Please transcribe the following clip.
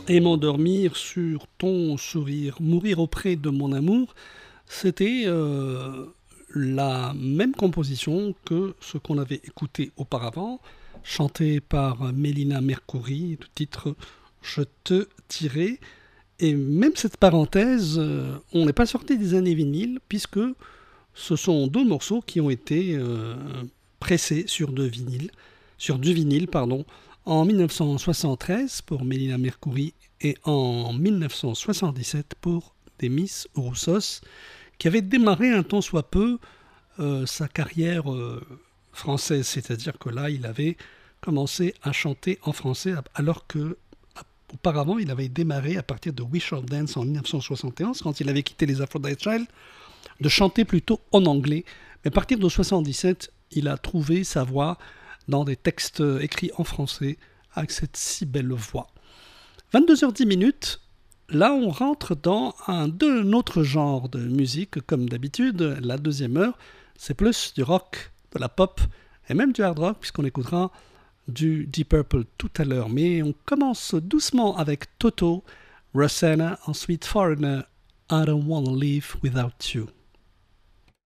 et m'endormir sur ton sourire, mourir auprès de mon amour, c'était la même composition que ce qu'on avait écouté auparavant, chanté par Mélina Mercouri, le titre Je te dirai. Et même cette parenthèse, on n'est pas sorti des années vinyles, puisque ce sont deux morceaux qui ont été pressés sur du vinyle, pardon, en 1973 pour Mélina Mercouri et en 1977 pour Demis Roussos, qui avait démarré un tant soit peu sa carrière française, c'est-à-dire que là, il avait commencé à chanter en français alors que auparavant, il avait démarré à partir de We Shall Dance en 1971, quand il avait quitté les Aphrodite Child, de chanter plutôt en anglais. Mais à partir de 77, il a trouvé sa voix dans des textes écrits en français avec cette si belle voix. 22h10, là on rentre dans un autre genre de musique, comme d'habitude. La deuxième heure, c'est plus du rock, de la pop et même du hard rock, puisqu'on écoutera du Deep Purple tout à l'heure. Mais on commence doucement avec Toto, Rosanna, ensuite Foreigner, I Don't Wanna Live Without You.